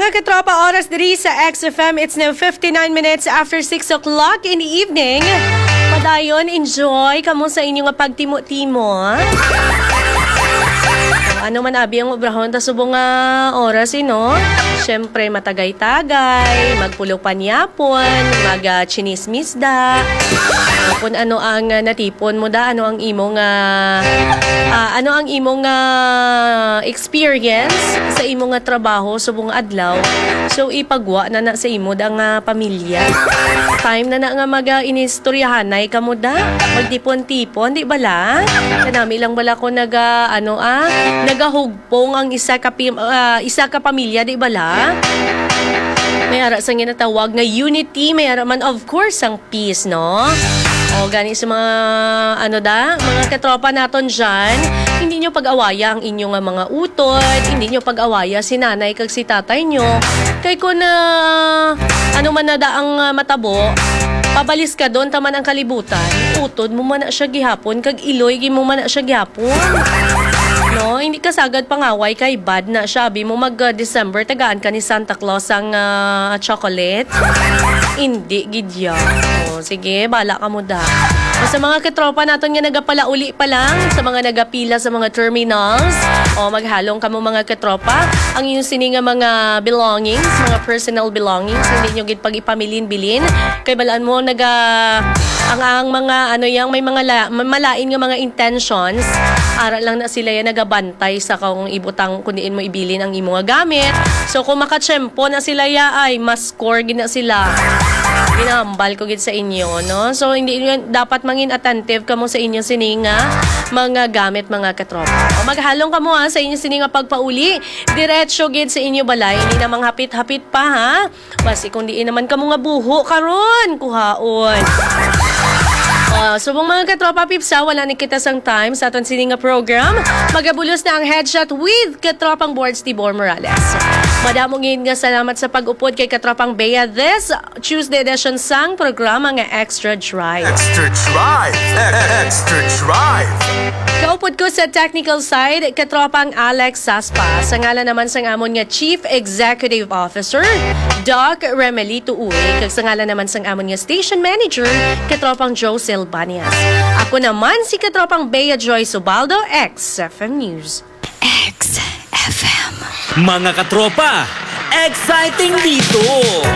Mga katropa, oras diri sa XFM, it's now 59 minutes after 6 o'clock in the evening. Padayon, enjoy kamo sa inyong pagtimo-timo. Ano man abi ang obrahon ta subong nga oras no? Siyempre matagay-tagay, magpulog panyapon, mag-chinismisda. Kung ano ang natipon mo da, ano ang imong experience sa imong trabaho subong adlaw. So ipagwa na sa imo da nga pamilya. Time na nga mag-inistoryahanay kamo da, magtipon-tipon, di bala? Kanami lang bala ko nagahugpong ang isa ka pamilya, di bala? May ara sang ginatawag nga unity, may ara man of course ang peace, no? O gani sa mga mga katropa naton dyan, hindi nyo pag-awaya ang inyong mga utod, hindi nyo pag-awaya si nanay kag si tatay nyo. Kay kung man na daang matabo, pabalis ka doon, taman ang kalibutan, utod mo man na siya gihapon, kag iloy mo man na siya gihapon. No, hindi ka sagad pangaway kay bad na sabi mo mag-December tagaan ka ni Santa Claus ang chocolate. Hindi gidya. O, sige, bala ka mo da. O, sa mga katropa naton nga nagapalauli pa lang, sa mga nagapila sa mga terminals, o maghalong ka mo mga katropa, ang inyong sininga mga belongings, mga personal belongings, hindi nyo gid pag ipamilin-bilin. Kay balaan mo ang mga may mga malain nga mga intentions, ara lang na sila yan nagabantay sa kung ibutang kundiin mo ibilin ang imo nga gamit. So kung makatsyempo na sila ay mas score gina sila. Ginambal ko gid sa inyo, no? So hindi dapat mangin attentive kamo sa inyo sininga mga gamit mga katropa. O maghalong kamo sa inyo sininga pagpauli, diretso gid sa inyo balay, hindi na manghapit-hapit pa ha. Basi kung diin naman kamo nga buho karon, kuhaon. Subong mga katropa pipsa, wala ni kita sang time sa aton sininga program. Magabulos na ang headshot with katropang boards Tibor Morales. Madamong nga salamat sa pag-upod kay katropang Bea this Tuesday edition sang programa nga Extra Drive. Extra Drive! Extra Drive! Kaupod ko sa technical side, katropang Alex Saspa. Sa ngalan naman sang amon nga Chief Executive Officer, Doc Remelito Uy. Kag sa ngalan naman sang amon nga Station Manager, katropang Joe Silvanias. Ako naman si katropang Bea Joy Subaldo, XFM News. XFM. Mga katropa, exciting dito!